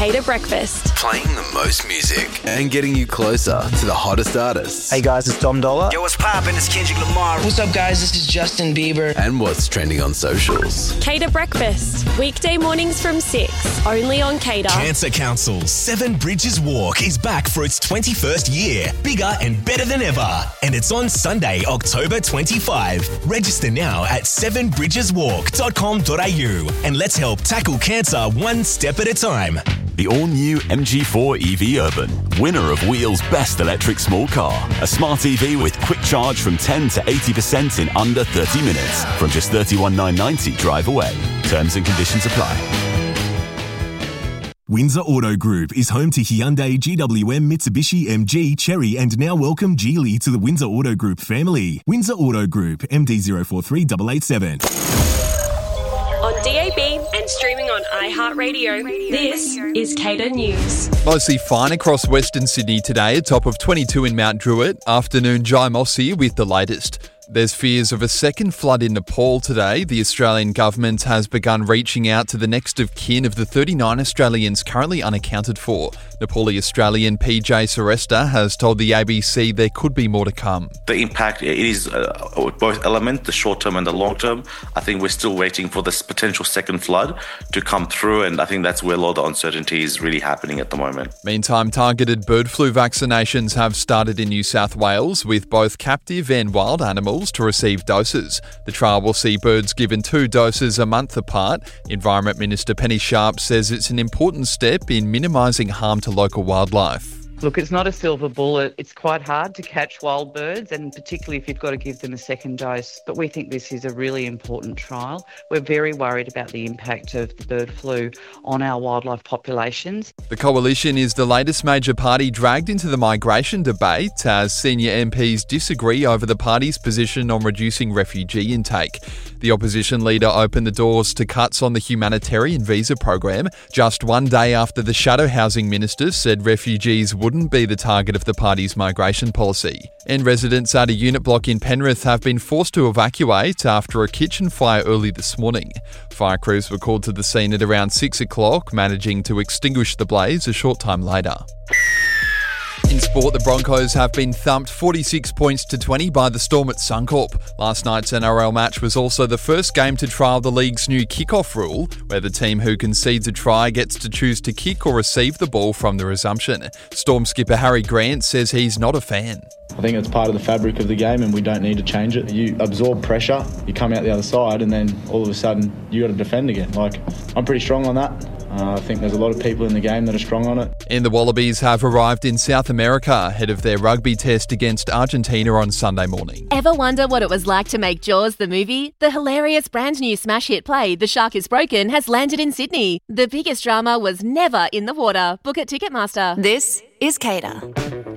Cater Breakfast. Playing the most music and getting you closer to the hottest artists. Hey guys, it's Dom Dollar. Yo, what's poppin'? It's Kendrick Lamar. What's up, guys? This is Justin Bieber. And what's trending on socials. Cater Breakfast. Weekday mornings from 6. Only on Cater. Cancer Council's Seven Bridges Walk is back for its 21st year. Bigger and better than ever. And it's on Sunday, October 25. Register now at sevenbridgeswalk.com.au and let's help tackle cancer one step at a time. The all-new MG4 EV Urban, winner of Wheel's best electric small car. A smart EV with quick charge from 10 to 80% in under 30 minutes from just $31,990 drive away. Terms and conditions apply. Windsor Auto Group is home to Hyundai, GWM, Mitsubishi, MG, Chery, and now welcome Geely to the Windsor Auto Group family. Windsor Auto Group, MD043887. On DAB and streaming on iHeartRadio, this is Cater News. Mostly fine across Western Sydney today, a top of 22 in Mount Druitt. Afternoon, Jai Moss here with the latest. There's fears of a second flood in Nepal today. The Australian government has begun reaching out to the next of kin of the 39 Australians currently unaccounted for. Nepali Australian PJ Suresta has told the ABC there could be more to come. The impact, it is both elements, the short term and the long term. I think we're still waiting for this potential second flood to come through, and I think that's where a lot of the uncertainty is really happening at the moment. Meantime, targeted bird flu vaccinations have started in New South Wales with both captive and wild animals to receive doses. The trial will see birds given 2 doses a month apart. Environment Minister Penny Sharp says it's an important step in minimising harm to local wildlife. Look, it's not a silver bullet. It's quite hard to catch wild birds, and particularly if you've got to give them a second dose. But we think this is a really important trial. We're very worried about the impact of the bird flu on our wildlife populations. The Coalition is the latest major party dragged into the migration debate as senior MPs disagree over the party's position on reducing refugee intake. The opposition leader opened the doors to cuts on the humanitarian visa program just one day after the shadow housing minister said refugees wouldn't be the target of the party's migration policy. And residents at a unit block in Penrith have been forced to evacuate after a kitchen fire early this morning. Fire crews were called to the scene at around 6 o'clock, managing to extinguish the blaze a short time later. In sport, the Broncos have been thumped 46 points to 20 by the Storm at Suncorp. Last night's NRL match was also the first game to trial the league's new kickoff rule, where the team who concedes a try gets to choose to kick or receive the ball from the resumption. Storm skipper Harry Grant says he's not a fan. I think it's part of the fabric of the game and we don't need to change it. You absorb pressure, you come out the other side, and then all of a sudden you got to defend again. I'm pretty strong on that. I think there's a lot of people in the game that are strong on it. And the Wallabies have arrived in South America ahead of their rugby test against Argentina on Sunday morning. Ever wonder what it was like to make Jaws the movie? The hilarious brand new smash hit play, The Shark is Broken, has landed in Sydney. The biggest drama was never in the water. Book at Ticketmaster. This is Cater.